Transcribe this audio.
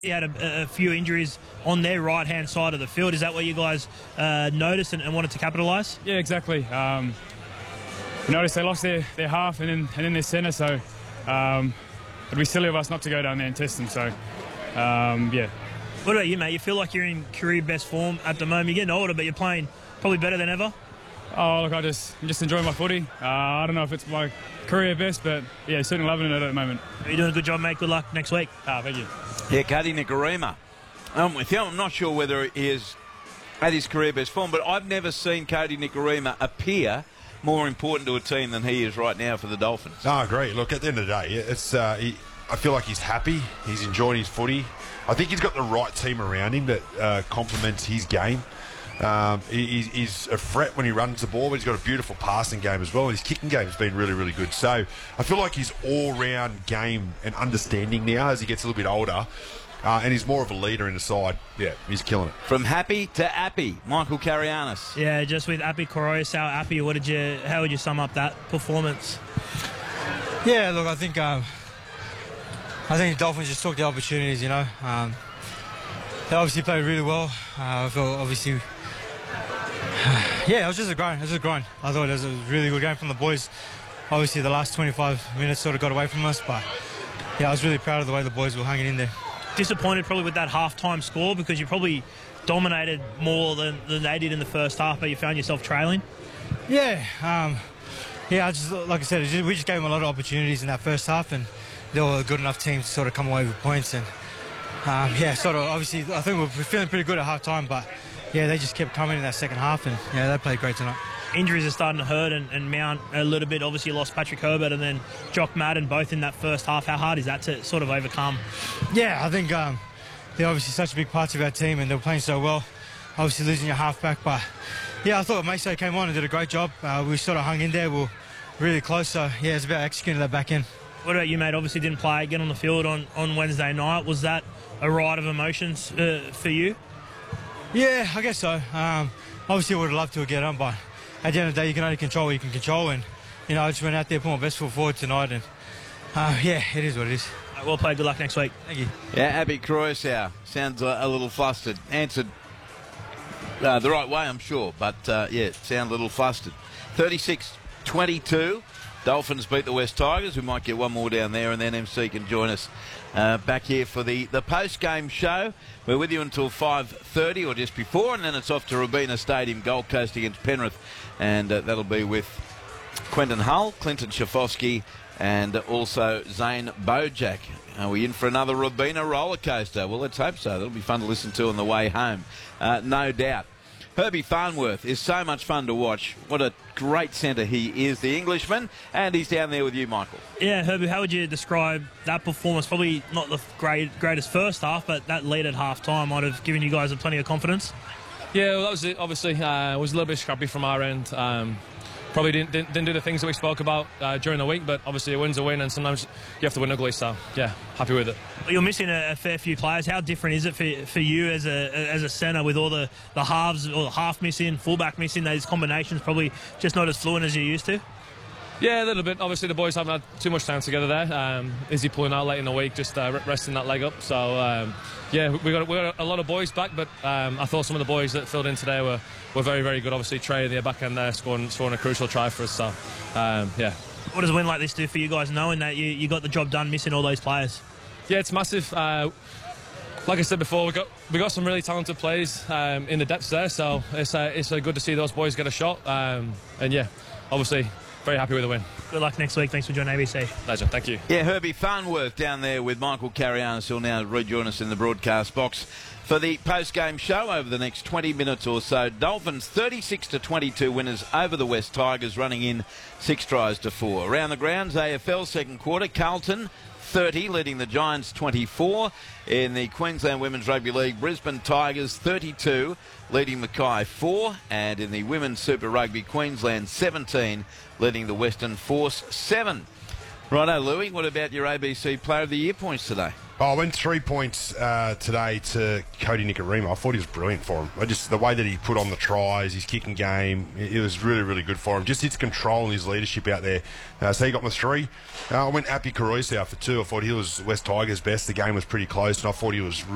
He had a few injuries on their right-hand side of the field. Is that what you guys noticed and wanted to capitalise? Yeah, exactly. We noticed they lost their half and then their centre, so it'd be silly of us not to go down there and test them. So, yeah. What about you, mate? You feel like you're in career best form at the moment. You're getting older, but you're playing probably better than ever. Oh, look, I'm just enjoying my footy. I don't know if it's my career best, but yeah, certainly loving it at the moment. You're doing a good job, mate. Good luck next week. Thank you. Yeah, Cody Nikorima. I'm with you. I'm not sure whether he is at his career best form, but I've never seen Cody Nikorima appear more important to a team than he is right now for the Dolphins. No, I agree. Look, at the end of the day, it's I feel like he's happy. He's enjoying his footy. I think he's got the right team around him that complements his game. He's a threat when he runs the ball, but he's got a beautiful passing game as well, and his kicking game has been really, really good. So I feel like his all-round game and understanding now as he gets a little bit older, and he's more of a leader in the side. Yeah, he's killing it. From happy to appy, Michael Carianis. Yeah, just with Api Koroisau, Api, how would you sum up that performance? Yeah, look, I think the Dolphins just took the opportunities, you know. They obviously played really well. I felt obviously... yeah, it was just a grind. It was a grind. I thought it was a really good game from the boys. Obviously, the last 25 minutes sort of got away from us, but yeah, I was really proud of the way the boys were hanging in there. Disappointed probably with that half-time score because you probably dominated more than they did in the first half, but you found yourself trailing? Yeah, I just, like I said, we just gave them a lot of opportunities in that first half, and they were a good enough team to sort of come away with points. And yeah, sort of obviously, I think we're feeling pretty good at half-time, but yeah, they just kept coming in that second half, and yeah, they played great tonight. Injuries are starting to hurt and mount a little bit. Obviously, you lost Patrick Herbert and then Jock Madden both in that first half. How hard is that to sort of overcome? Yeah, I think they're obviously such big parts of our team, and they were playing so well. Obviously, losing your halfback, but yeah, I thought Meso came on and did a great job. We sort of hung in there. We were really close, so yeah, it's about executing that back end. What about you, mate? Obviously, didn't play again on the field on Wednesday night. Was that a ride of emotions for you? Yeah, I guess so. Obviously, I would have loved to get on, but at the end of the day, you can only control what you can control. And, you know, I just went out there, put my best foot forward tonight. And, yeah, it is what it is. Well played. Good luck next week. Thank you. Yeah, Api Koroisau sounds a little flustered. Answered the right way, I'm sure. But, yeah, sound a little flustered. 36-22. Dolphins beat the West Tigers. We might get one more down there, and then MC can join us back here for the post-game show. We're with you until 5:30 or just before, and then it's off to Robina Stadium, Gold Coast against Penrith, and that'll be with Quentin Hull, Clinton Schafowski, and also Zane Bojack. Are we in for another Robina roller coaster? Well, let's hope so. That'll be fun to listen to on the way home, no doubt. Herbie Farnworth is so much fun to watch. What a great centre he is, the Englishman, and he's down there with you, Michael. Yeah, Herbie, how would you describe that performance? Probably not the greatest first half, but that lead at half-time might have given you guys plenty of confidence. Yeah, well, that was it. Obviously, it was a little bit scrappy from our end. Probably didn't do the things that we spoke about during the week, but obviously a win's a win, and sometimes you have to win ugly, so yeah, happy with it. You're missing a fair few players. How different is it for you as a centre with all the halves, or the half missing, fullback missing, those combinations probably just not as fluent as you used to? Yeah, a little bit. Obviously, the boys haven't had too much time together there. Izzy pulling out late in the week, just resting that leg up. So, yeah, we got a lot of boys back, but I thought some of the boys that filled in today were very, very good. Obviously, Trey in the back end there scoring a crucial try for us. So, yeah. What does a win like this do for you guys, knowing that you got the job done missing all those players? Yeah, it's massive. Like I said before, we got some really talented players in the depths there, so it's good to see those boys get a shot. And yeah, obviously, very happy with the win. Good luck next week. Thanks for joining ABC. Pleasure. Thank you. Yeah, Herbie Farnworth down there with Michael Carianis, who'll now rejoin us in the broadcast box for the post-game show over the next 20 minutes or so. Dolphins 36-22 winners over the West Tigers, running in 6-4. Around the grounds, AFL second quarter, Carlton 30, leading the Giants 24. In the Queensland Women's Rugby League, Brisbane Tigers 32, leading Mackay 4. And in the Women's Super Rugby, Queensland 17, leading the Western Force 7. Righto, Louis, what about your ABC Player of the Year points today? I went 3 points today to Cody Nikorima. I thought he was brilliant for him. The way that he put on the tries, his kicking game, it was really, really good for him. Just his control and his leadership out there. So he got my 3. I went Api Koroisau for 2. I thought he was West Tigers' best. The game was pretty close, and I thought he was